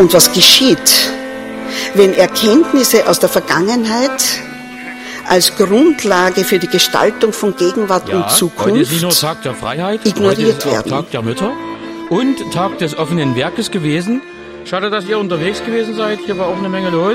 Und was geschieht, wenn Erkenntnisse aus der Vergangenheit als Grundlage für die Gestaltung von Gegenwart und Zukunft heute ist nicht nur Tag der Freiheit, ignoriert heute ist auch werden? Tag der Mütter und Tag des offenen Werkes gewesen. Schade, dass ihr unterwegs gewesen seid. Hier war auch eine Menge los.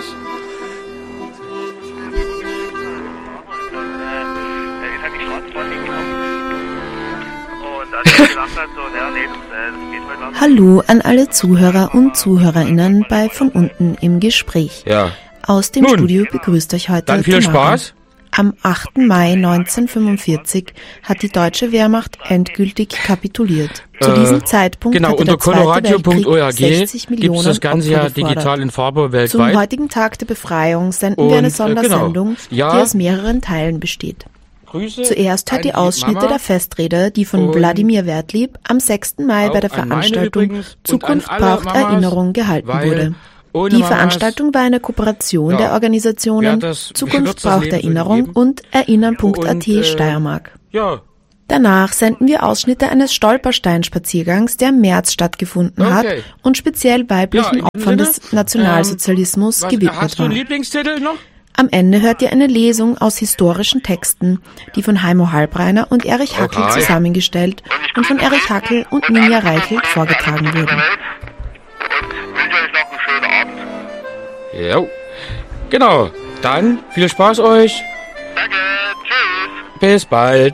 Hallo an alle Zuhörer und ZuhörerInnen bei Von unten im Gespräch. Ja. Aus dem Studio begrüßt euch heute Dann viel Tamara. Spaß. Am 8. Mai 1945 hat die deutsche Wehrmacht endgültig kapituliert. Zu diesem Zeitpunkt Genau, hatte unter der Zweite coloradio.org 60 gibt Millionen es das Ganze Opfer ja gefordert. digital in Farbe Zum weltweit. heutigen Tag der Befreiung senden wir eine Sondersendung, die aus mehreren Teilen besteht. Grüße Zuerst hört an die Ausschnitte Mama der Festrede, die von und Wladimir Wertlieb am 6. Mai bei der auch an meine Veranstaltung übrigens und Zukunft an alle braucht Mamas, Erinnerung gehalten weil wurde. ohne Die Mamas, Veranstaltung war eine Kooperation der Organisationen Zukunft braucht Erinnerung und Erinnern.at Und, Steiermark. Ja, Danach senden wir Ausschnitte eines Stolpersteinspaziergangs, der im März stattgefunden hat Okay. und speziell weiblichen Ja, in dem Opfern Sinne, des Nationalsozialismus hast gewidmet du einen war. Lieblingstitel noch? Am Ende hört ihr eine Lesung aus historischen Texten, die von Heimo Halbreiner und Erich Hackel Okay. zusammengestellt und von Erich Hackel und Ninja Reichelt vorgetragen wurden. Jo. Genau. Dann viel Spaß euch. Danke, tschüss. Bis bald.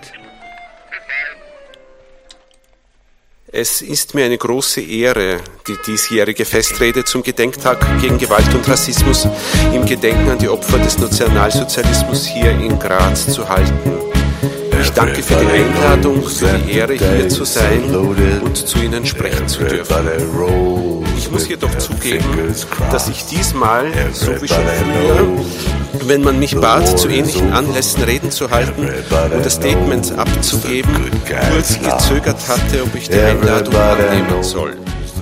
Es ist mir eine große Ehre, die diesjährige Festrede zum Gedenktag gegen Gewalt und Rassismus im Gedenken an die Opfer des Nationalsozialismus hier in Graz zu halten. Ich danke für die Einladung, für die Ehre, hier zu sein und zu Ihnen sprechen zu dürfen. Ich muss jedoch zugeben, dass ich diesmal, so wie schon früher, wenn man mich bat, zu ähnlichen Anlässen Reden zu halten oder Statements abzugeben, kurz gezögert hatte, ob ich die Einladung annehmen soll.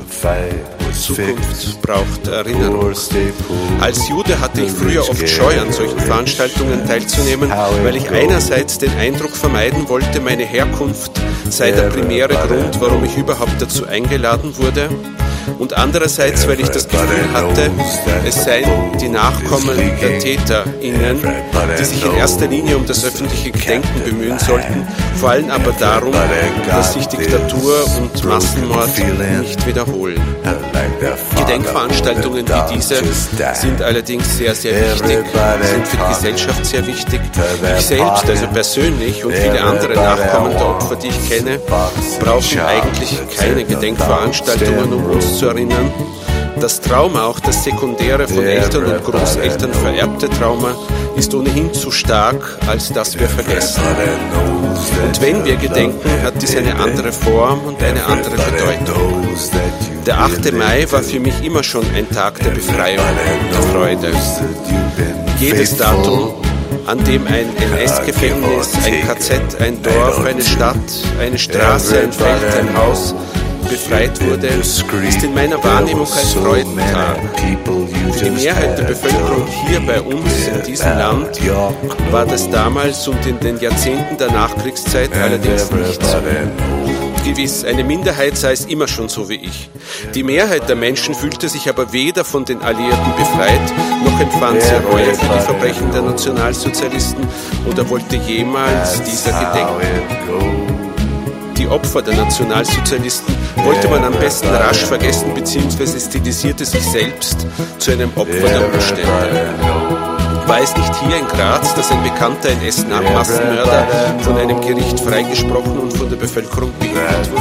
Zukunft braucht Erinnerung. Als Jude hatte ich früher oft Scheu, an solchen Veranstaltungen teilzunehmen, weil ich einerseits den Eindruck vermeiden wollte, meine Herkunft sei der primäre Grund, warum ich überhaupt dazu eingeladen wurde, und andererseits, weil ich das Gefühl hatte, es seien die Nachkommen der TäterInnen, die sich in erster Linie um das öffentliche Gedenken bemühen sollten, vor allem aber darum, dass sich Diktatur und Massenmord nicht wiederholen. Gedenkveranstaltungen wie diese sind allerdings sehr, sehr wichtig, sind für die Gesellschaft sehr wichtig. Ich selbst, also persönlich, und viele andere Nachkommen der Opfer, die ich kenne, brauchen eigentlich keine Gedenkveranstaltungen, um uns zu erinnern. Das Trauma, auch das sekundäre von Eltern und Großeltern vererbte Trauma, ist ohnehin zu stark, als dass wir vergessen. Und wenn wir gedenken, hat dies eine andere Form und eine andere Bedeutung. Der 8. Mai war für mich immer schon ein Tag der Befreiung und der Freude. Jedes Datum, an dem ein NS-Gefängnis, ein KZ, ein Dorf, eine Stadt, eine Straße, ein Feld, ein Haus befreit wurde, ist in meiner Wahrnehmung ein Freudentag. Für die Mehrheit der Bevölkerung hier bei uns in diesem Land war das damals und in den Jahrzehnten der Nachkriegszeit allerdings nicht so. Gewiss, eine Minderheit sei es immer schon so wie ich. Die Mehrheit der Menschen fühlte sich aber weder von den Alliierten befreit, noch empfand sie Reue für die Verbrechen der Nationalsozialisten oder wollte jemals dieser gedenken. Die Opfer der Nationalsozialisten wollte man am besten rasch vergessen bzw. stilisierte sich selbst zu einem Opfer der Umstände. War es nicht hier in Graz, dass ein bekannter NS-Massenmörder von einem Gericht freigesprochen und von der Bevölkerung behindert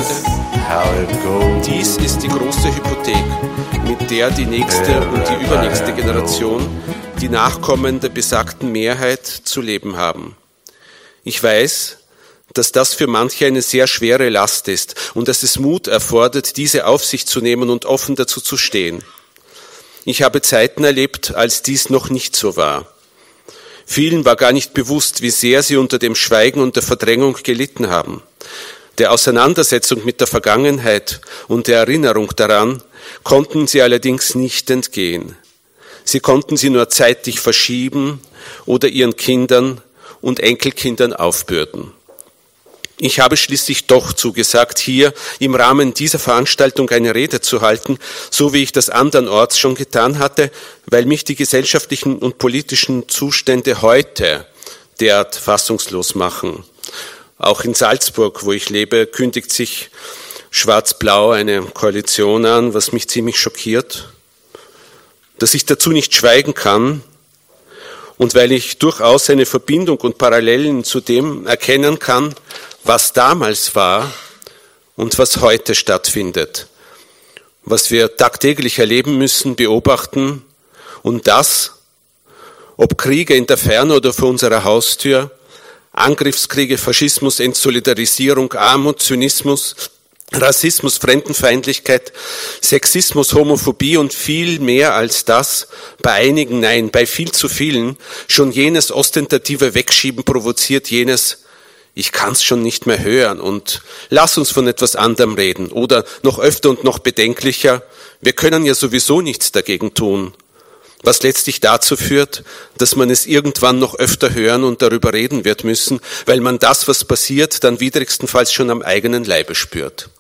wurde? Dies ist die große Hypothek, mit der die nächste und die übernächste Generation, die Nachkommen der besagten Mehrheit, zu leben haben. Ich weiß, dass das für manche eine sehr schwere Last ist und dass es Mut erfordert, diese auf sich zu nehmen und offen dazu zu stehen. Ich habe Zeiten erlebt, als dies noch nicht so war. Vielen war gar nicht bewusst, wie sehr sie unter dem Schweigen und der Verdrängung gelitten haben. Der Auseinandersetzung mit der Vergangenheit und der Erinnerung daran konnten sie allerdings nicht entgehen. Sie konnten sie nur zeitlich verschieben oder ihren Kindern und Enkelkindern aufbürden. Ich habe schließlich doch zugesagt, hier im Rahmen dieser Veranstaltung eine Rede zu halten, so wie ich das andernorts schon getan hatte, weil mich die gesellschaftlichen und politischen Zustände heute derart fassungslos machen. Auch in Salzburg, wo ich lebe, kündigt sich Schwarz-Blau eine Koalition an, was mich ziemlich schockiert. Dass ich dazu nicht schweigen kann und weil ich durchaus eine Verbindung und Parallelen zu dem erkennen kann, was damals war und was heute stattfindet, was wir tagtäglich erleben müssen, beobachten und das, ob Kriege in der Ferne oder vor unserer Haustür, Angriffskriege, Faschismus, Entsolidarisierung, Armut, Zynismus, Rassismus, Fremdenfeindlichkeit, Sexismus, Homophobie und viel mehr als das, bei einigen, nein, bei viel zu vielen, schon jenes ostentative Wegschieben provoziert, jenes ich kann's schon nicht mehr hören und lass uns von etwas anderem reden. Oder noch öfter und noch bedenklicher, wir können ja sowieso nichts dagegen tun. Was letztlich dazu führt, dass man es irgendwann noch öfter hören und darüber reden wird müssen, weil man das, was passiert, dann widrigstenfalls schon am eigenen Leibe spürt.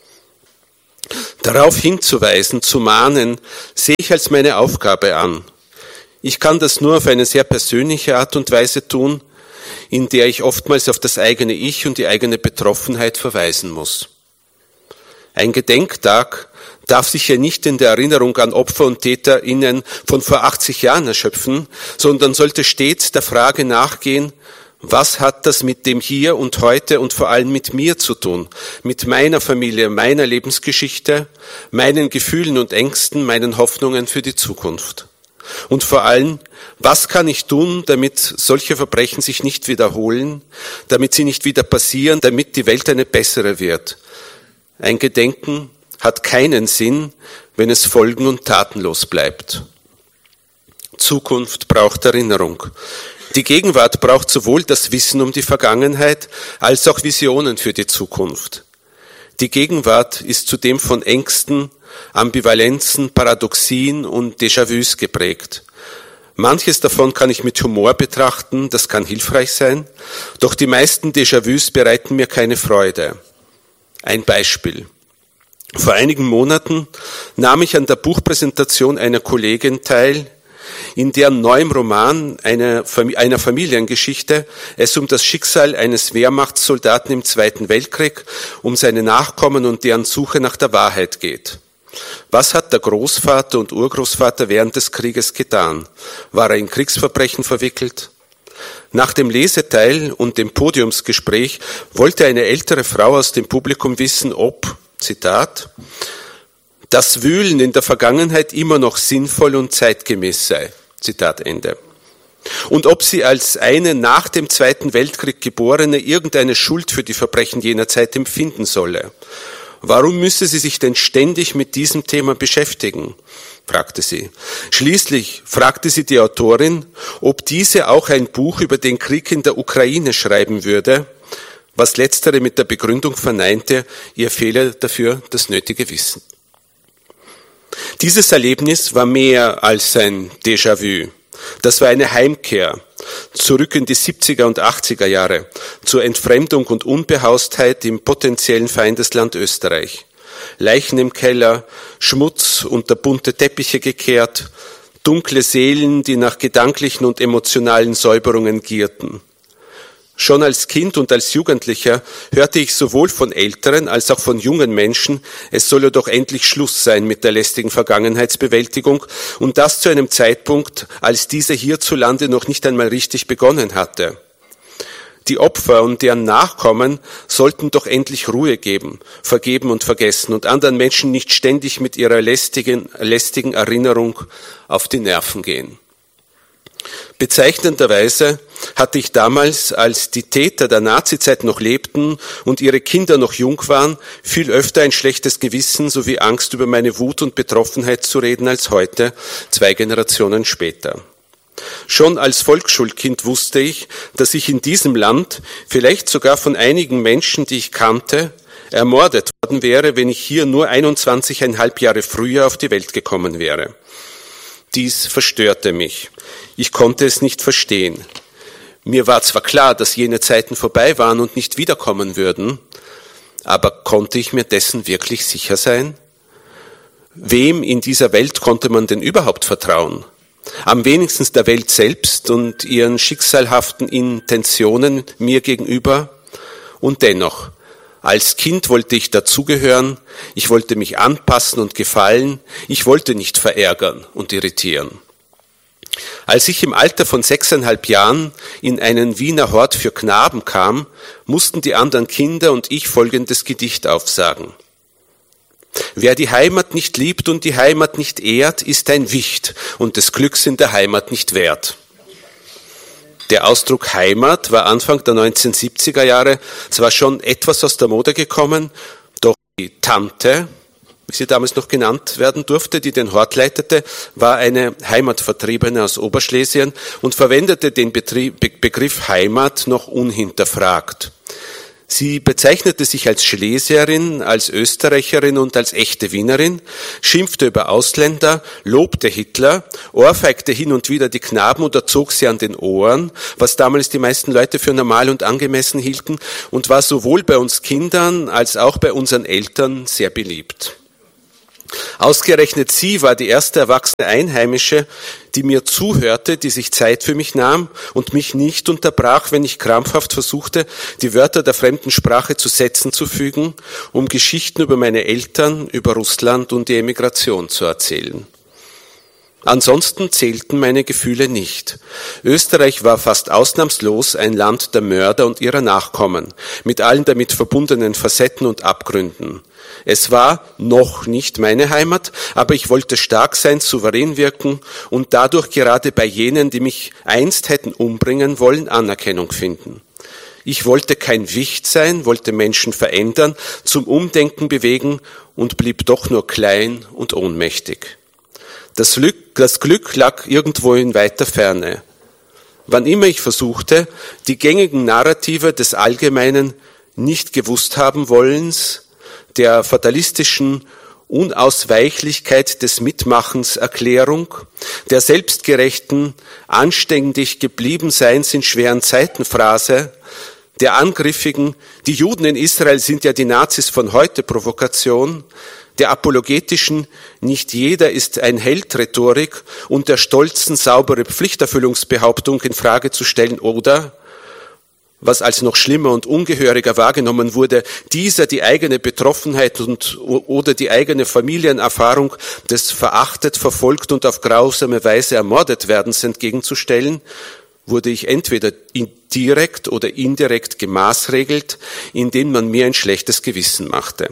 Darauf hinzuweisen, zu mahnen, sehe ich als meine Aufgabe an. Ich kann das nur auf eine sehr persönliche Art und Weise tun, in der ich oftmals auf das eigene Ich und die eigene Betroffenheit verweisen muss. Ein Gedenktag darf sich ja nicht in der Erinnerung an Opfer und TäterInnen von vor 80 Jahren erschöpfen, sondern sollte stets der Frage nachgehen, was hat das mit dem Hier und Heute und vor allem mit mir zu tun, mit meiner Familie, meiner Lebensgeschichte, meinen Gefühlen und Ängsten, meinen Hoffnungen für die Zukunft. Und vor allem, was kann ich tun, damit solche Verbrechen sich nicht wiederholen, damit sie nicht wieder passieren, damit die Welt eine bessere wird? Ein Gedenken hat keinen Sinn, wenn es folgen- und tatenlos bleibt. Zukunft braucht Erinnerung. Die Gegenwart braucht sowohl das Wissen um die Vergangenheit als auch Visionen für die Zukunft. Die Gegenwart ist zudem von Ängsten, Ambivalenzen, Paradoxien und Déjà-vus geprägt. Manches davon kann ich mit Humor betrachten, das kann hilfreich sein, doch die meisten Déjà-vus bereiten mir keine Freude. Ein Beispiel. Vor einigen Monaten nahm ich an der Buchpräsentation einer Kollegin teil, in deren neuem Roman einer Familiengeschichte es um das Schicksal eines Wehrmachtssoldaten im Zweiten Weltkrieg, um seine Nachkommen und deren Suche nach der Wahrheit geht. Was hat der Großvater und Urgroßvater während des Krieges getan? War er in Kriegsverbrechen verwickelt? Nach dem Leseteil und dem Podiumsgespräch wollte eine ältere Frau aus dem Publikum wissen, ob, Zitat, das Wühlen in der Vergangenheit immer noch sinnvoll und zeitgemäß sei. Zitat Ende. Und ob sie als eine nach dem Zweiten Weltkrieg Geborene irgendeine Schuld für die Verbrechen jener Zeit empfinden solle. Warum müsse sie sich denn ständig mit diesem Thema beschäftigen? Fragte sie. Schließlich fragte sie die Autorin, ob diese auch ein Buch über den Krieg in der Ukraine schreiben würde, was letztere mit der Begründung verneinte, ihr fehle dafür das nötige Wissen. Dieses Erlebnis war mehr als ein Déjà-vu. Das war eine Heimkehr, zurück in die 70er und 80er Jahre, zur Entfremdung und Unbehaustheit im potenziellen Feindesland Österreich. Leichen im Keller, Schmutz unter bunte Teppiche gekehrt, dunkle Seelen, die nach gedanklichen und emotionalen Säuberungen gierten. Schon als Kind und als Jugendlicher hörte ich sowohl von älteren als auch von jungen Menschen, es solle doch endlich Schluss sein mit der lästigen Vergangenheitsbewältigung und das zu einem Zeitpunkt, als diese hierzulande noch nicht einmal richtig begonnen hatte. Die Opfer und deren Nachkommen sollten doch endlich Ruhe geben, vergeben und vergessen und anderen Menschen nicht ständig mit ihrer lästigen Erinnerung auf die Nerven gehen. Bezeichnenderweise hatte ich damals, als die Täter der Nazizeit noch lebten und ihre Kinder noch jung waren, viel öfter ein schlechtes Gewissen sowie Angst über meine Wut und Betroffenheit zu reden als heute, 2 Generationen später. Schon als Volksschulkind wusste ich, dass ich in diesem Land, vielleicht sogar von einigen Menschen, die ich kannte, ermordet worden wäre, wenn ich hier nur 21,5 Jahre früher auf die Welt gekommen wäre. Dies verstörte mich. Ich konnte es nicht verstehen. Mir war zwar klar, dass jene Zeiten vorbei waren und nicht wiederkommen würden, aber konnte ich mir dessen wirklich sicher sein? Wem in dieser Welt konnte man denn überhaupt vertrauen? Am wenigsten der Welt selbst und ihren schicksalhaften Intentionen mir gegenüber. Und dennoch, als Kind wollte ich dazugehören, ich wollte mich anpassen und gefallen, ich wollte nicht verärgern und irritieren. Als ich im Alter von 6,5 Jahren in einen Wiener Hort für Knaben kam, mussten die anderen Kinder und ich folgendes Gedicht aufsagen. Wer die Heimat nicht liebt und die Heimat nicht ehrt, ist ein Wicht und des Glücks in der Heimat nicht wert. Der Ausdruck Heimat war Anfang der 1970er Jahre zwar schon etwas aus der Mode gekommen, doch die Tante, wie sie damals noch genannt werden durfte, die den Hort leitete, war eine Heimatvertriebene aus Oberschlesien und verwendete den Begriff Heimat noch unhinterfragt. Sie bezeichnete sich als Schlesierin, als Österreicherin und als echte Wienerin, schimpfte über Ausländer, lobte Hitler, ohrfeigte hin und wieder die Knaben oder zog sie an den Ohren, was damals die meisten Leute für normal und angemessen hielten, und war sowohl bei uns Kindern als auch bei unseren Eltern sehr beliebt. Ausgerechnet sie war die erste erwachsene Einheimische, die mir zuhörte, die sich Zeit für mich nahm und mich nicht unterbrach, wenn ich krampfhaft versuchte, die Wörter der fremden Sprache zu Sätzen zu fügen, um Geschichten über meine Eltern, über Russland und die Emigration zu erzählen. Ansonsten zählten meine Gefühle nicht. Österreich war fast ausnahmslos ein Land der Mörder und ihrer Nachkommen, mit allen damit verbundenen Facetten und Abgründen. Es war noch nicht meine Heimat, aber ich wollte stark sein, souverän wirken und dadurch gerade bei jenen, die mich einst hätten umbringen wollen, Anerkennung finden. Ich wollte kein Wicht sein, wollte Menschen verändern, zum Umdenken bewegen und blieb doch nur klein und ohnmächtig. Das Glück lag irgendwo in weiter Ferne. Wann immer ich versuchte, die gängigen Narrative des allgemeinen Nicht-gewusst-haben-Wollens, der fatalistischen Unausweichlichkeit des Mitmachens Erklärung, der selbstgerechten, anständig geblieben Seins in schweren Zeiten Phrase, der angriffigen, die Juden in Israel sind ja die Nazis von heute Provokation, der apologetischen, nicht jeder ist ein Held Rhetorik und der stolzen, saubere Pflichterfüllungsbehauptung in Frage zu stellen oder, was als noch schlimmer und ungehöriger wahrgenommen wurde, dieser die eigene Betroffenheit oder die eigene Familienerfahrung des verachtet, verfolgt und auf grausame Weise ermordet werdens entgegenzustellen, wurde ich entweder direkt oder indirekt gemaßregelt, indem man mir ein schlechtes Gewissen machte.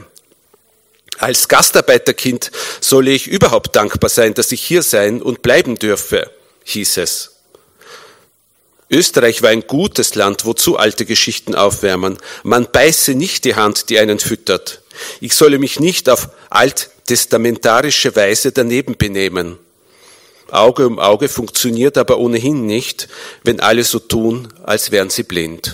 Als Gastarbeiterkind solle ich überhaupt dankbar sein, dass ich hier sein und bleiben dürfe, hieß es. Österreich war ein gutes Land, wozu alte Geschichten aufwärmen. Man beiße nicht die Hand, die einen füttert. Ich solle mich nicht auf alttestamentarische Weise daneben benehmen. Auge um Auge funktioniert aber ohnehin nicht, wenn alle so tun, als wären sie blind.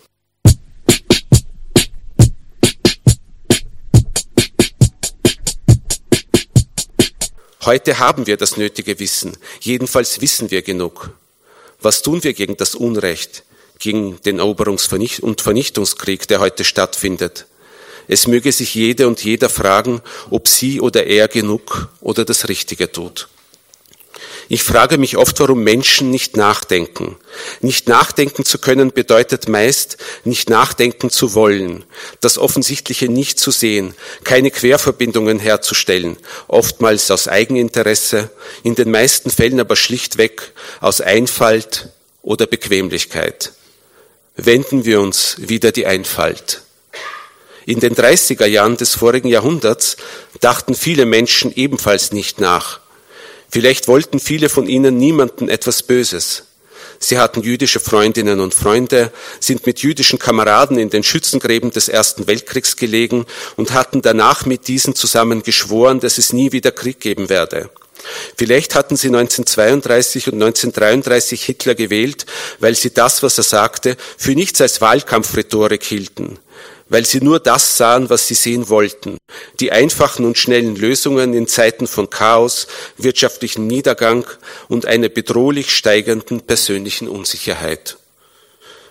Heute haben wir das nötige Wissen, jedenfalls wissen wir genug. Was tun wir gegen das Unrecht, gegen den Eroberungs- und Vernichtungskrieg, der heute stattfindet? Es möge sich jede und jeder fragen, ob sie oder er genug oder das Richtige tut. Ich frage mich oft, warum Menschen nicht nachdenken. Nicht nachdenken zu können bedeutet meist, nicht nachdenken zu wollen, das Offensichtliche nicht zu sehen, keine Querverbindungen herzustellen, oftmals aus Eigeninteresse, in den meisten Fällen aber schlichtweg aus Einfalt oder Bequemlichkeit. Wenden wir uns wieder die Einfalt. In den 30er Jahren des vorigen Jahrhunderts dachten viele Menschen ebenfalls nicht nach. Vielleicht wollten viele von ihnen niemandem etwas Böses. Sie hatten jüdische Freundinnen und Freunde, sind mit jüdischen Kameraden in den Schützengräben des Ersten Weltkriegs gelegen und hatten danach mit diesen zusammen geschworen, dass es nie wieder Krieg geben werde. Vielleicht hatten sie 1932 und 1933 Hitler gewählt, weil sie das, was er sagte, für nichts als Wahlkampfrhetorik hielten. Weil sie nur das sahen, was sie sehen wollten. Die einfachen und schnellen Lösungen in Zeiten von Chaos, wirtschaftlichen Niedergang und einer bedrohlich steigenden persönlichen Unsicherheit.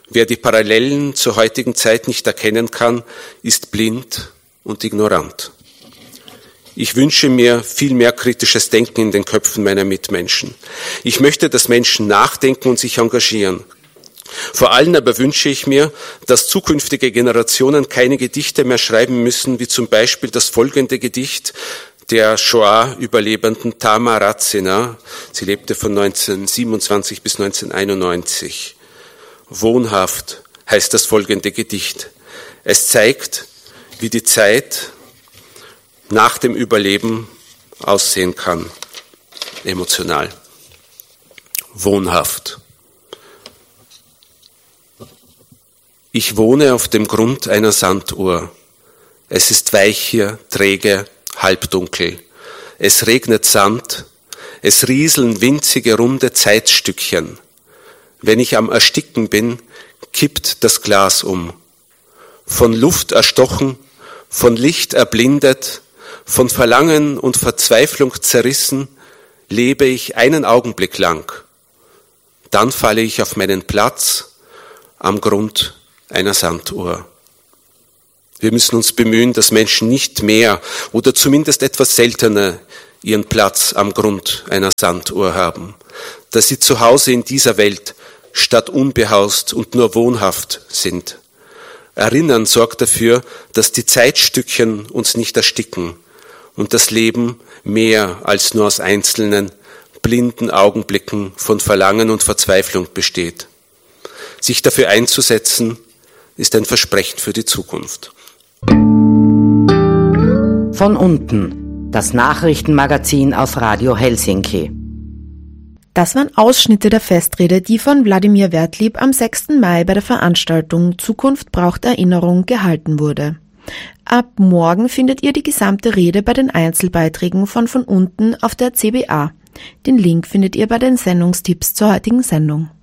Wer die Parallelen zur heutigen Zeit nicht erkennen kann, ist blind und ignorant. Ich wünsche mir viel mehr kritisches Denken in den Köpfen meiner Mitmenschen. Ich möchte, dass Menschen nachdenken und sich engagieren. Vor allem aber wünsche ich mir, dass zukünftige Generationen keine Gedichte mehr schreiben müssen, wie zum Beispiel das folgende Gedicht der Shoah-Überlebenden Tamar Ratzina. Sie lebte von 1927 bis 1991. Wohnhaft heißt das folgende Gedicht. Es zeigt, wie die Zeit nach dem Überleben aussehen kann. Emotional. Wohnhaft. Ich wohne auf dem Grund einer Sanduhr. Es ist weich hier, träge, halbdunkel. Es regnet Sand. Es rieseln winzige, runde Zeitstückchen. Wenn ich am Ersticken bin, kippt das Glas um. Von Luft erstochen, von Licht erblindet, von Verlangen und Verzweiflung zerrissen, lebe ich einen Augenblick lang. Dann falle ich auf meinen Platz am Grund einer Sanduhr. Wir müssen uns bemühen, dass Menschen nicht mehr oder zumindest etwas seltener ihren Platz am Grund einer Sanduhr haben, dass sie zu Hause in dieser Welt statt unbehaust und nur wohnhaft sind. Erinnern sorgt dafür, dass die Zeitstückchen uns nicht ersticken und das Leben mehr als nur aus einzelnen, blinden Augenblicken von Verlangen und Verzweiflung besteht. Sich dafür einzusetzen, ist ein Versprechen für die Zukunft. Von unten, das Nachrichtenmagazin auf Radio Helsinki. Das waren Ausschnitte der Festrede, die von Wladimir Wertlieb am 6. Mai bei der Veranstaltung Zukunft braucht Erinnerung gehalten wurde. Ab morgen findet ihr die gesamte Rede bei den Einzelbeiträgen von unten auf der CBA. Den Link findet ihr bei den Sendungstipps zur heutigen Sendung.